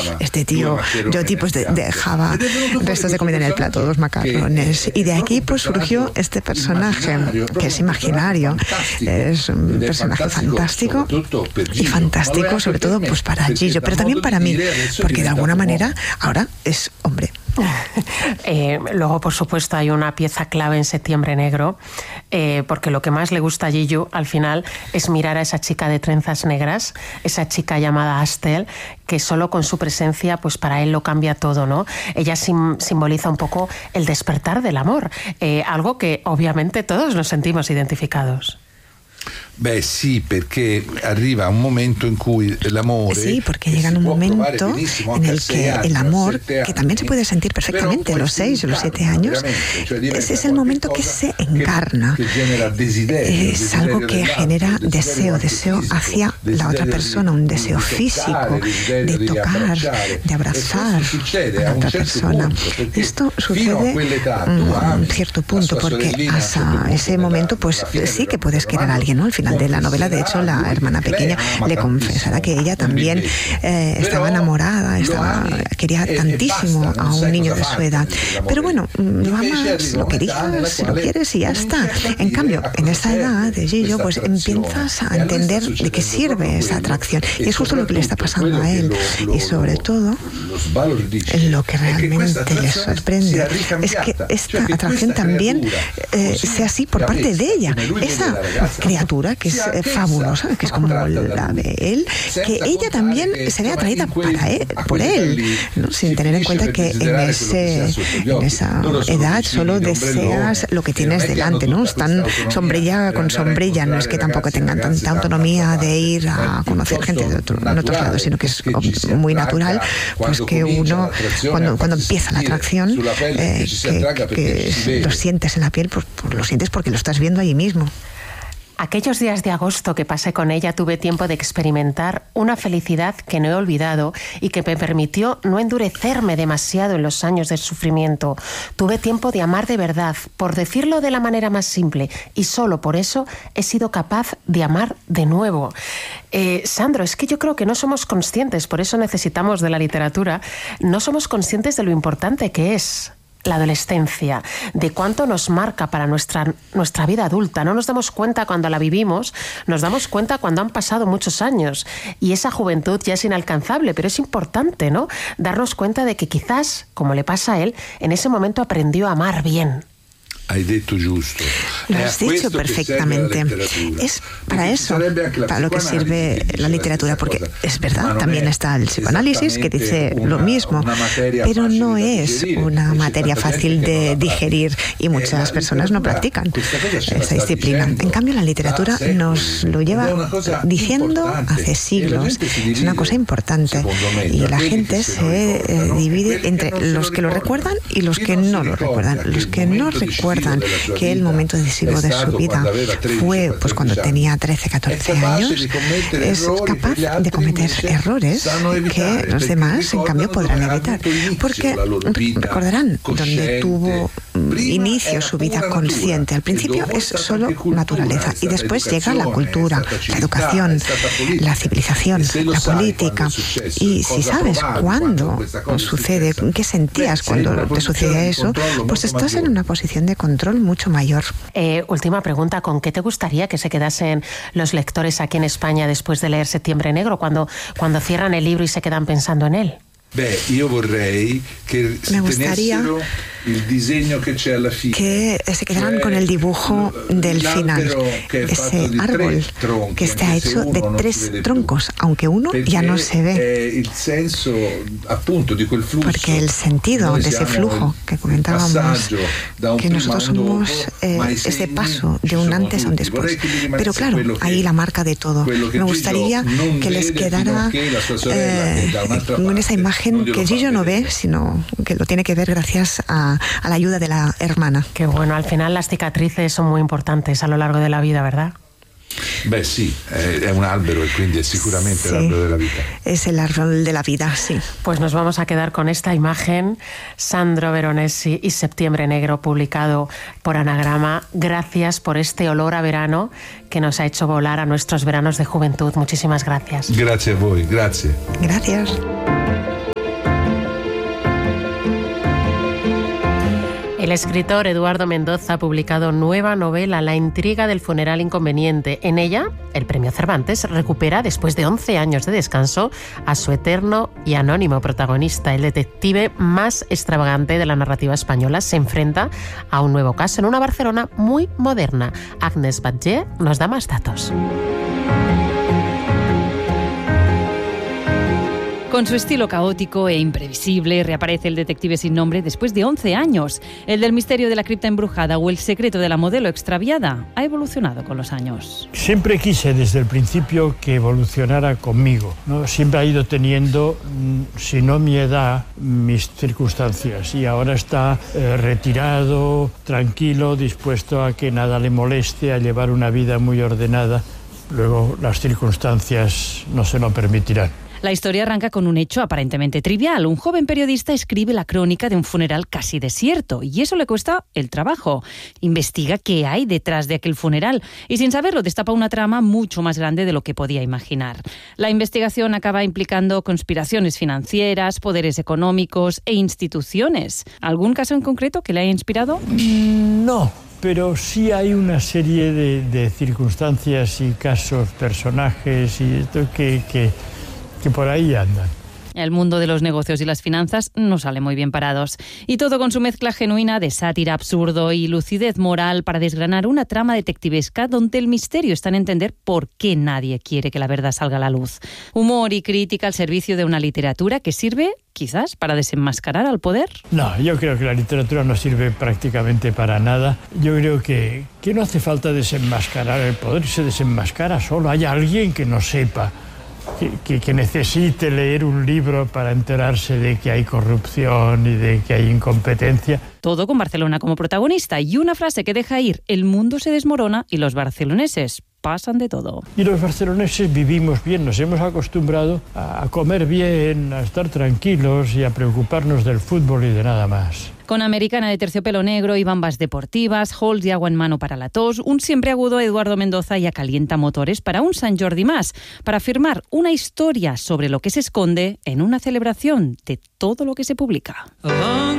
este tío, Jyoti, pues dejaba restos de comida en el plato, 2 macarrones. Y de aquí pues surgió este personaje, que es imaginario, es un personaje fantástico, y fantástico sobre todo pues para Gillo, pero también para mí, porque de alguna manera ahora es hombre. Luego, por supuesto, hay una pieza clave en Septiembre Negro, porque lo que más le gusta a Gillo al final es mirar a esa chica de trenzas negras, esa chica llamada Astel, que solo con su presencia, pues para él lo cambia todo, ¿no? Ella simboliza un poco el despertar del amor, algo que obviamente todos nos sentimos identificados. Beh sì, perché arriva un momento in cui l'amore... Sí, porque llega un momento en el que el amor, que también se puede sentir perfectamente a los 6 o los 7 años, ese es el momento que se encarna. Es algo que genera deseo hacia la otra persona, un deseo físico, de tocar, de abrazar a la otra persona. Esto sucede a un cierto punto, porque hasta ese momento pues sí que puedes querer a alguien, ¿no? Al final de la novela, de hecho, la hermana pequeña le confesará que ella también estaba enamorada, quería tantísimo a un niño de su edad. Pero bueno, lo amas, lo querías, lo quieres y ya está. En cambio, en esa edad de Gillo, pues empiezas a entender de qué sirve esa atracción. Y es justo lo que le está pasando a él. Y sobre todo, lo que realmente le sorprende es que esta atracción también sea así por parte de ella. Esa criatura que es fabulosa, que es como la de él, que ella también se ve atraída por él, ¿no? Sin tener en cuenta que en esa edad solo deseas lo que tienes delante, ¿no? Están sombrilla con sombrilla, no es que tampoco tengan tanta autonomía de ir a conocer gente en otros lados, sino que es muy natural pues que uno, cuando empieza la atracción, que lo sientes en la piel, pues lo sientes porque lo estás viendo allí mismo. Aquellos días de agosto que pasé con ella tuve tiempo de experimentar una felicidad que no he olvidado y que me permitió no endurecerme demasiado en los años del sufrimiento. Tuve tiempo de amar de verdad, por decirlo de la manera más simple, y solo por eso he sido capaz de amar de nuevo. Sandro, es que yo creo que no somos conscientes, por eso necesitamos de la literatura, no somos conscientes de lo importante que es la adolescencia, de cuánto nos marca para nuestra vida adulta. No nos damos cuenta cuando la vivimos, nos damos cuenta cuando han pasado muchos años y esa juventud ya es inalcanzable, pero es importante, ¿no? Darnos cuenta de que quizás, como le pasa a él, en ese momento aprendió a amar bien. Hai detto giusto. Lo has dicho perfectamente. Es para eso, para lo que sirve la literatura, porque es verdad, también está el psicoanálisis que dice lo mismo, pero no es una materia fácil de digerir y muchas personas no practican esa disciplina. En cambio, la literatura nos lo lleva diciendo hace siglos. Es una cosa importante y la gente se divide entre los que lo recuerdan y los que no lo recuerdan. Los que no recuerdan que el momento decisivo de su vida fue pues cuando tenía 13, 14 años, es capaz de cometer errores que los demás en cambio podrán evitar, porque recordarán donde tuvo inicio su vida consciente. Al principio es solo naturaleza y después llega la cultura, la educación, la civilización, la política. Y si sabes cuándo sucede, qué sentías cuando te sucede eso, pues estás en una posición de control mucho mayor. Última pregunta, ¿con qué te gustaría que se quedasen los lectores aquí en España después de leer Septiembre Negro, cuando cierran el libro y se quedan pensando en él? Me gustaría que se quedaran con el dibujo del final, ese árbol que está hecho de 3 troncos, aunque uno ya no se ve, porque el sentido de ese flujo que comentábamos, que nosotros somos ese paso de un antes a un después, pero claro, ahí la marca de todo. Me gustaría que les quedara en esa imagen que Gillo no ve, sino que lo tiene que ver gracias a la ayuda de la hermana. Qué bueno, al final las cicatrices son muy importantes a lo largo de la vida, ¿verdad? Beh sì, è un albero e quindi è sicuramente l'albero della vita. Es el árbol de la vida, sí. Pues nos vamos a quedar con esta imagen, Sandro Veronesi y Septiembre Negro, publicado por Anagrama. Gracias por este olor a verano que nos ha hecho volar a nuestros veranos de juventud. Muchísimas gracias. Grazie a voi, grazie. Gracias. El escritor Eduardo Mendoza ha publicado nueva novela, La intriga del funeral inconveniente. En ella, el Premio Cervantes recupera, después de 11 años de descanso, a su eterno y anónimo protagonista. El detective más extravagante de la narrativa española se enfrenta a un nuevo caso en una Barcelona muy moderna. Agnes Batlle nos da más datos. Con su estilo caótico e imprevisible, reaparece el detective sin nombre después de 11 años. El del misterio de la cripta embrujada o el secreto de la modelo extraviada ha evolucionado con los años. Siempre quise desde el principio que evolucionara conmigo, ¿no? Siempre ha ido teniendo, si no mi edad, mis circunstancias. Y ahora está retirado, tranquilo, dispuesto a que nada le moleste, a llevar una vida muy ordenada. Luego las circunstancias no se lo permitirán. La historia arranca con un hecho aparentemente trivial. Un joven periodista escribe la crónica de un funeral casi desierto y eso le cuesta el trabajo. Investiga qué hay detrás de aquel funeral y sin saberlo destapa una trama mucho más grande de lo que podía imaginar. La investigación acaba implicando conspiraciones financieras, poderes económicos e instituciones. ¿Algún caso en concreto que le haya inspirado? No. Pero sí hay una serie de circunstancias y casos, personajes y esto que por ahí andan. El mundo de los negocios y las finanzas no sale muy bien parados. Y todo con su mezcla genuina de sátira, absurdo y lucidez moral para desgranar una trama detectivesca donde el misterio está en entender por qué nadie quiere que la verdad salga a la luz. Humor y crítica al servicio de una literatura que sirve, quizás, para desenmascarar al poder. No, yo creo que la literatura no sirve prácticamente para nada. Yo creo que no hace falta desenmascarar el poder, se desenmascara solo. Hay alguien que no sepa. Que necesite leer un libro para enterarse de que hay corrupción y de que hay incompetencia. Todo con Barcelona como protagonista y una frase que deja ir: el mundo se desmorona y los barceloneses pasan de todo. Y los barceloneses vivimos bien, nos hemos acostumbrado a comer bien, a estar tranquilos y a preocuparnos del fútbol y de nada más. Con Americana de terciopelo negro y bambas deportivas, halls de agua en mano para la tos, un siempre agudo Eduardo Mendoza ya calienta motores para un Sant Jordi más, para afirmar una historia sobre lo que se esconde en una celebración de todo lo que se publica.